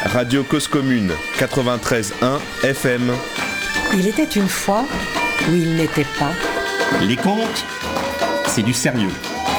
Radio Cause Commune 93.1 FM. Il était une fois où il n'était pas. Les contes, c'est du sérieux.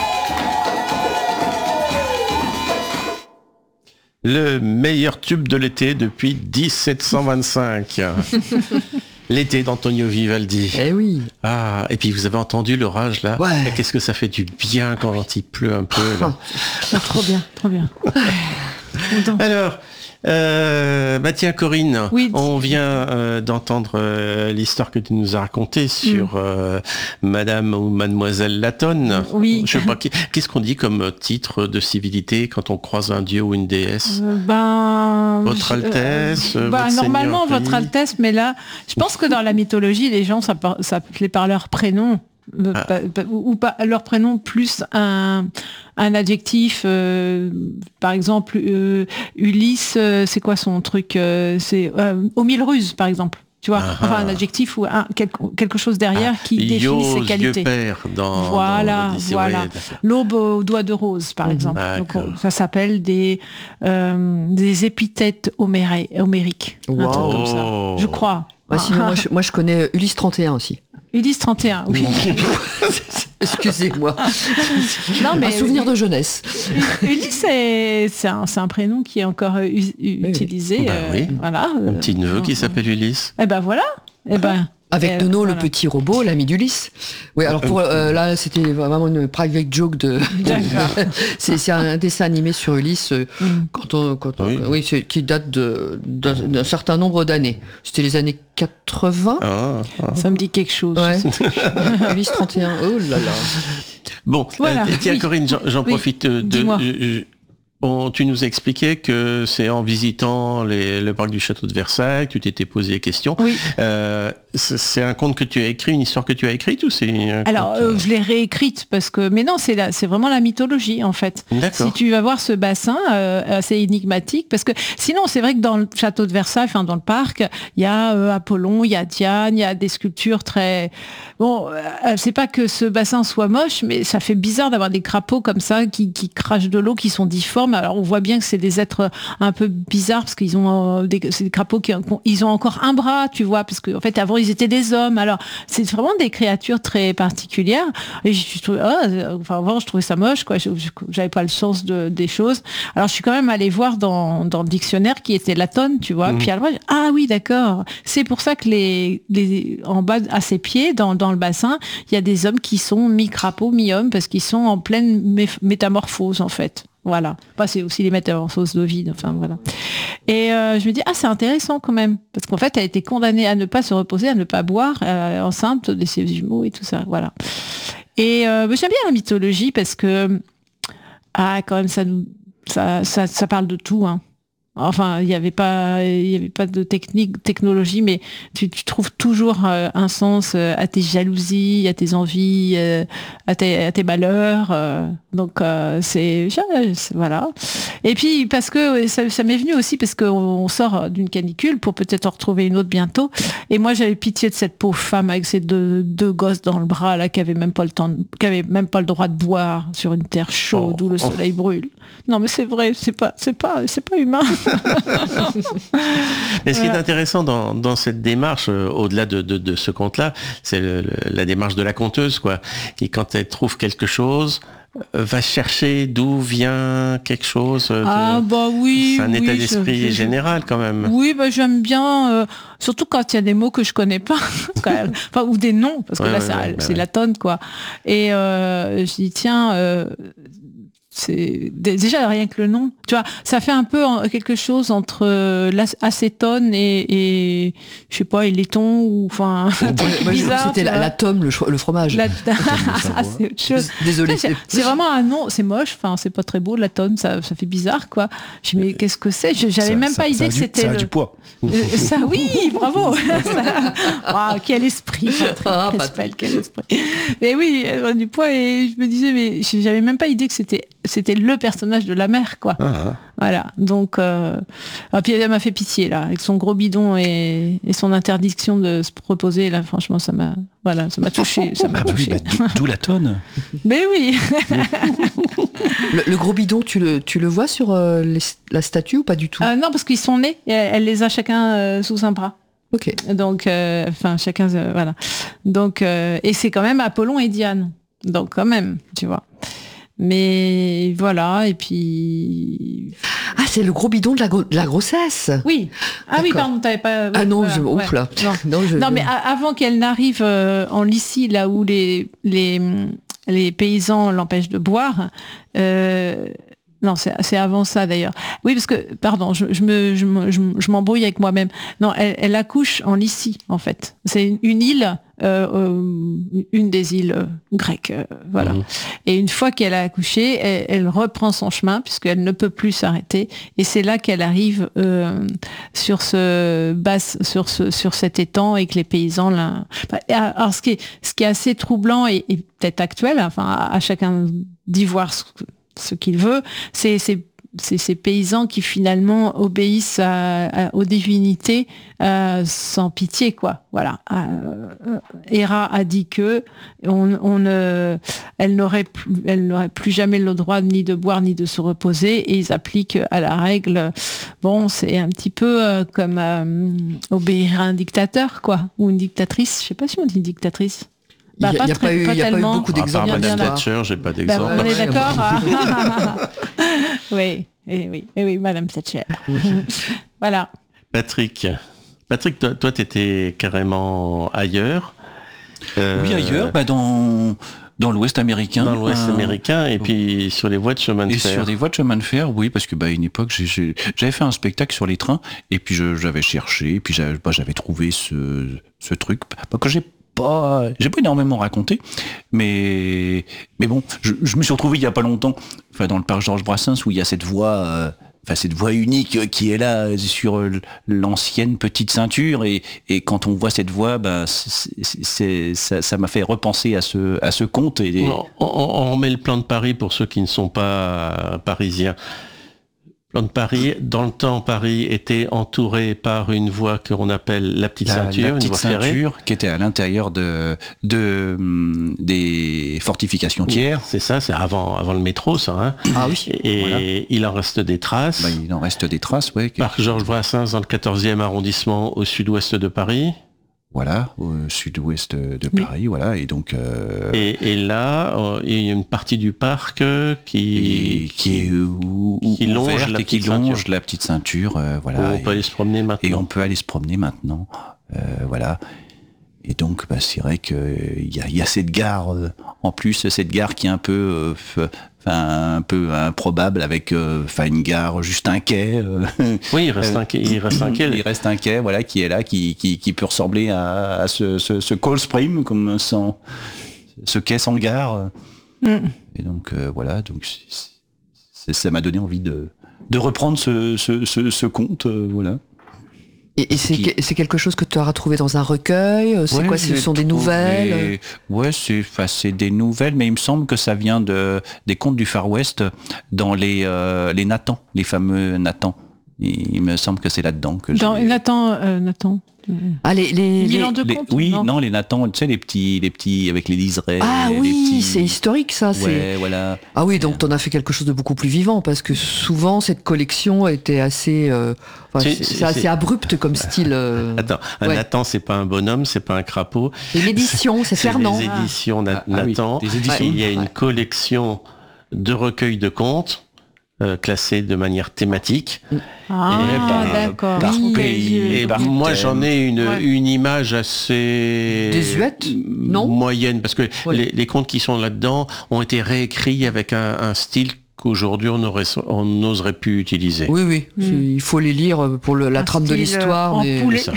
Le meilleur tube de l'été depuis 1725. L'été d'Antonio Vivaldi. Eh oui. Ah, et puis vous avez entendu l'orage là. Ouais. Qu'est-ce que ça fait du bien quand il pleut un peu là. Trop bien, trop bien. Alors, tiens Corinne, oui, on vient d'entendre l'histoire que tu nous as racontée sur Madame ou Mademoiselle Latone. Oui. Je sais pas, qu'est-ce qu'on dit comme titre de civilité quand on croise un dieu ou une déesse? Votre Altesse, votre normalement Seigneur, Votre Altesse, mais là, je pense que dans la mythologie, les gens s'appelaient par leur prénom. Ou pas leur prénom plus un adjectif, par exemple Ulysse, c'est quoi son truc, c'est au mille ruses par exemple, tu vois. Enfin un adjectif ou quelque chose derrière qui définit ses qualités. Voilà, l'aube aux doigts de rose par exemple. Donc, ça s'appelle des épithètes homériques, un truc comme ça, je crois. Sinon, moi je connais Ulysse 31 aussi. Ulysse 31, oui. Excusez-moi. Non, mais un souvenir de jeunesse. Ulysse, c'est un prénom qui est encore utilisé. Voilà. Un petit neveu qui s'appelle Ulysse. Eh ben voilà. Avec Nono, le petit robot, l'ami d'Ulysse. Oui, alors pour là, c'était vraiment une private joke de. c'est un dessin animé sur Ulysse qui date d'un certain nombre d'années. C'était les années 80. Ça me dit quelque chose. Ouais. Ulysse 31. Oh là là. Bon, voilà. Tiens Corinne, j'en profite tu nous expliquais que c'est en visitant le parc du château de Versailles que tu t'étais posé des questions. Oui. C'est un conte que tu as écrit, une histoire que tu as écrite ou c'est Alors je l'ai réécrite parce que c'est vraiment la mythologie en fait. D'accord. Si tu vas voir ce bassin assez énigmatique, parce que sinon c'est vrai que dans le château de Versailles, enfin dans le parc, il y a Apollon, il y a Diane, il y a des sculptures très c'est pas que ce bassin soit moche, mais ça fait bizarre d'avoir des crapauds comme ça qui crachent de l'eau, qui sont difformes. Alors on voit bien que c'est des êtres un peu bizarres parce qu'ils ont c'est des crapauds ils ont encore un bras, tu vois, parce qu'en fait avant ils étaient des hommes. Alors c'est vraiment des créatures très particulières. Et je trouvais ça moche, quoi. J'avais pas le sens des choses. Alors je suis quand même allée voir dans le dictionnaire qui était Latone, tu vois. Puis alors oui, d'accord. C'est pour ça que en bas à ses pieds, dans le bassin, il y a des hommes qui sont mi-crapauds, mi-hommes, parce qu'ils sont en pleine métamorphose en fait. Voilà. C'est aussi les métamorphoses d'Ovide. Enfin, voilà. Et je me dis, c'est intéressant quand même. Parce qu'en fait, elle a été condamnée à ne pas se reposer, à ne pas boire, enceinte de ses jumeaux et tout ça. Voilà. Et j'aime bien la mythologie parce que, quand même, ça parle de tout, hein. Enfin, il n'y avait pas de technologie, mais tu trouves toujours un sens à tes jalousies, à tes envies, à tes malheurs. Donc voilà. Et puis parce que ça m'est venu aussi parce qu'on sort d'une canicule pour peut-être en retrouver une autre bientôt. Et moi j'avais pitié de cette pauvre femme avec ses deux gosses dans le bras là, qui avait même pas le droit de boire sur une terre chaude où le soleil brûle. Non mais c'est vrai, c'est pas humain. Mais ce qui est intéressant dans cette démarche, au-delà de ce conte-là, c'est la démarche de la conteuse, quoi. Et quand elle trouve quelque chose, va chercher d'où vient quelque chose. C'est un état d'esprit général quand même. Oui, j'aime bien, surtout quand il y a des mots que je connais pas, quand même. Enfin, ou des noms, parce que c'est Latone, quoi. Et je dis tiens. C'est déjà rien que le nom, tu vois, ça fait un peu quelque chose entre l'acétone et je sais pas, et laiton ou enfin bizarre. C'était l'atome, le fromage. C'est autre chose. Désolé. C'est vraiment un nom, c'est moche, enfin c'est pas très beau, l'atome, ça fait bizarre quoi. Je me dis mais qu'est-ce que c'est? J'avais même pas idée que c'était ça a du poids. Ça oui, bravo. Quel esprit, quel esprit. Mais oui, du poids et je me disais mais j'avais même pas idée que c'était c'était le personnage de la mère, quoi. Voilà. Donc, puis elle m'a fait pitié là, avec son gros bidon et son interdiction de se proposer. Là, franchement, ça m'a touché. D'où la tonne. Mais oui. Le gros bidon, tu le vois sur la statue ou pas du tout? Non, parce qu'ils sont nés. Et elle les a chacun sous un bras. Ok. Donc, chacun, voilà. Donc, et c'est quand même Apollon et Diane. Donc, quand même, tu vois. Mais voilà, et puis... Ah, c'est le gros bidon de la grossesse. Oui. Ah oui, pardon, t'avais pas... Ah non, voilà, ouf là. Non, mais avant qu'elle n'arrive en Lycie, là où les paysans l'empêchent de boire... Non, c'est avant ça d'ailleurs. Oui, parce que, pardon, je m'embrouille avec moi-même. Non, elle accouche en Lycie, en fait. C'est une île, une des îles grecques, voilà. Et une fois qu'elle a accouché, elle reprend son chemin, puisqu'elle ne peut plus s'arrêter. Et c'est là qu'elle arrive sur cet étang et que les paysans... Alors, ce qui est assez troublant et peut-être actuel, enfin, à chacun d'y voir ce qu'il veut, c'est ces paysans qui finalement obéissent aux divinités sans pitié, quoi. Voilà. Héra a dit que elle n'aurait plus jamais le droit ni de boire ni de se reposer, et ils appliquent à la règle. Bon, c'est un petit peu comme obéir à un dictateur, quoi, ou une dictatrice. Je sais pas si on dit dictatrice. Il n'y a pas eu beaucoup d'exemples. Madame Thatcher, j'ai pas d'exemple. On est d'accord. Oui, Madame Thatcher. Voilà. Patrick, toi, t'étais carrément ailleurs. Oui, ailleurs, dans l'Ouest américain. Dans l'Ouest américain, et puis sur les voies de chemin de fer. Et sur des voies de chemin de fer, oui, parce que à une époque, j'avais fait un spectacle sur les trains, et puis j'avais cherché, et puis j'avais trouvé ce truc que j'ai pas énormément raconté, mais bon, je me suis retrouvé il y a pas longtemps, dans le parc Georges Brassens, où il y a cette voie unique qui est là sur l'ancienne petite ceinture, et quand on voit cette voie, ça m'a fait repenser à ce conte. On remet le plan de Paris pour ceux qui ne sont pas parisiens. Plan de Paris, dans le temps, Paris était entouré par une voie qu'on appelle la petite ceinture, une voie ceinture qui était à l'intérieur des fortifications tiers. C'est ça, c'est avant le métro, ça. Hein. Ah oui. Et voilà. Il en reste des traces. Il en reste des traces, oui. Parc Georges Brassens dans le 14e arrondissement, au sud-ouest de Paris. Voilà, au sud-ouest de Paris, voilà, et donc... Et là, il y a une partie du parc qui longe la petite ceinture, voilà. On peut aller se promener maintenant. Et on peut aller se promener maintenant, voilà. Et donc, c'est vrai qu'il y a cette gare, en plus, cette gare qui est un peu improbable, avec une gare, juste un quai. Oui, il reste un quai. Il reste un quai, voilà, qui est là, qui peut ressembler à ce Cold Spring, comme ce quai sans gare. Et donc, voilà, donc ça m'a donné envie de reprendre ce conte, voilà. Et c'est quelque chose que tu as retrouvé dans un recueil? C'est quoi? Ce sont des nouvelles? Ouais, c'est des nouvelles, mais il me semble que ça vient des contes du Far West, dans les Nathan, les fameux Nathan. Il me semble que c'est là-dedans que dans Nathan. Ah, les oui, non, les Nathan, tu sais, les petits avec les liserés. Ah oui, c'est historique, ça. Ouais, voilà. Ah oui, donc t'en as fait quelque chose de beaucoup plus vivant, parce que souvent cette collection était assez, c'est assez abrupt comme style. Attends, un Nathan, c'est pas un bonhomme, c'est pas un crapaud. C'est l'édition, c'est Fernand. Les éditions Nathan. Oui, des éditions. Il y a une collection de recueils de contes. Classés de manière thématique. D'accord. Par pays. Moi, j'en ai une image assez désuète, non, moyenne, parce que les contes qui sont là-dedans ont été réécrits avec un style qu'aujourd'hui on n'oserait plus utiliser. Oui. Il faut les lire pour la trame de l'histoire. Mais... ça.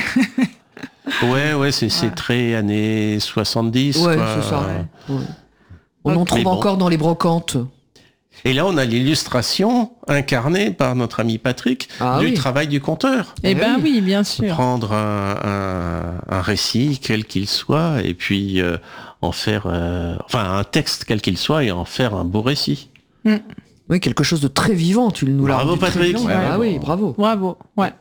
C'est très années 70. Ouais, c'est ça. Ouais. On en trouve encore dans les brocantes. Et là, on a l'illustration incarnée par notre ami Patrick du travail du conteur. Eh ben oui, bien sûr. Prendre un récit, quel qu'il soit, et puis en faire... un texte, quel qu'il soit, et en faire un beau récit. Oui, quelque chose de très vivant, tu nous l'as Bravo, rendu très Patrick. vivant. Ouais, Ah oui, bravo. Bravo, ouais.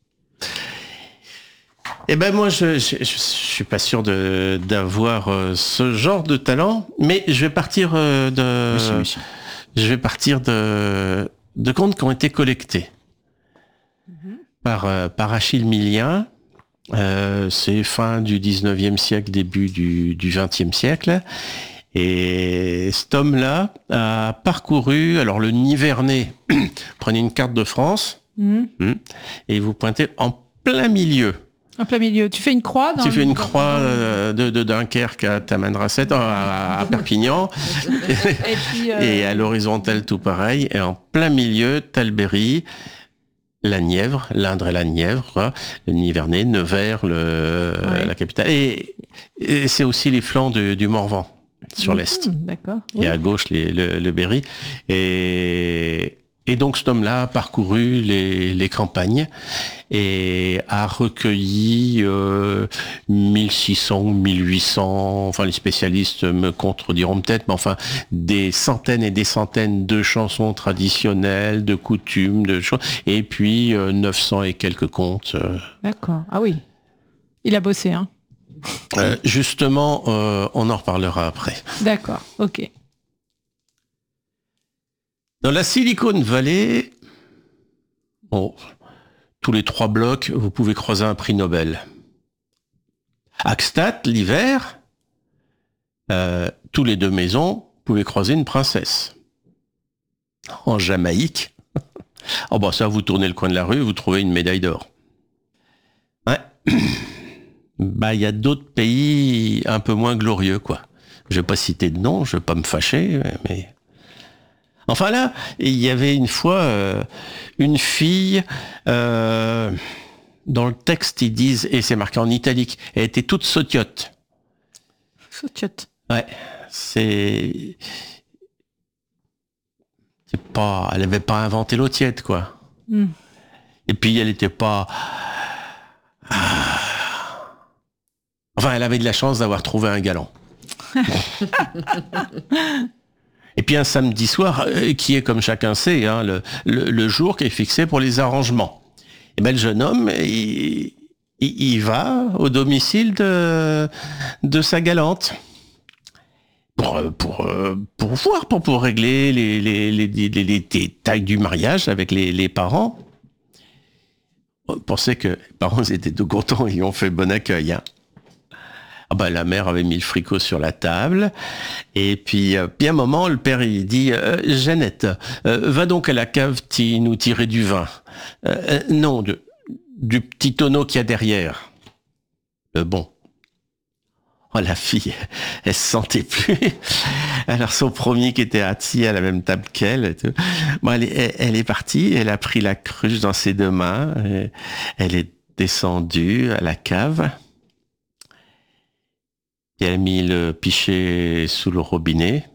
Eh ben moi, je suis pas sûr d'avoir ce genre de talent, mais je vais partir je vais partir de contes qui ont été collectés par Achille Millien. C'est fin du 19e siècle, début du 20e siècle. Et cet homme-là a parcouru, alors le Nivernais, prenez une carte de France, et vous pointez en plein milieu. En plein milieu. Tu fais une croix Tu fais une croix de Dunkerque à Tamanrasset, à Perpignan, et, puis, et à l'horizontale tout pareil, et en plein milieu, Talberry, la Nièvre, l'Indre et la Nièvre, quoi, le Nivernais, Nevers, la capitale, et c'est aussi les flancs du Morvan, sur l'est. D'accord. Et à gauche, le Berry. Et donc cet homme-là a parcouru les campagnes et a recueilli 1600 ou 1800, enfin les spécialistes me contrediront peut-être, mais enfin des centaines et des centaines de chansons traditionnelles, de coutumes, de choses, et puis 900 et quelques contes. D'accord. Ah oui. Il a bossé, hein. Justement, on en reparlera après. D'accord, ok. Dans la Silicon Valley, tous les 3 blocs, vous pouvez croiser un prix Nobel. Axtat, l'hiver, tous les 2 maisons, vous pouvez croiser une princesse. En Jamaïque, ça, vous tournez le coin de la rue, vous trouvez une médaille d'or. Ouais. Il y a d'autres pays un peu moins glorieux, quoi. Je vais pas citer de nom, je vais pas me fâcher, mais... Enfin là, il y avait une fois une fille, dans le texte ils disent, et c'est marqué en italique, elle était toute sautiote. Sautiote. Ouais, c'est pas, elle avait pas inventé l'eau tiède, quoi. Et puis elle était pas... Enfin, elle avait de la chance d'avoir trouvé un galant. Et puis un samedi soir, qui est comme chacun sait, hein, le jour qui est fixé pour les arrangements. Et ben le jeune homme, il va au domicile de sa galante pour voir, pour régler les détails du mariage avec les parents. On pensait que les parents étaient tout contents, ils ont fait bon accueil, hein. La mère avait mis le fricot sur la table, et puis à un moment, le père il dit Jeannette, va donc à la cave nous tirer du vin. Non, du petit tonneau qu'il y a derrière. Bon. La fille, elle se sentait plus. Alors son premier qui était assis à la même table qu'elle, elle est partie, elle a pris la cruche dans ses 2 mains, elle est descendue à la cave. Et elle a mis le pichet sous le robinet.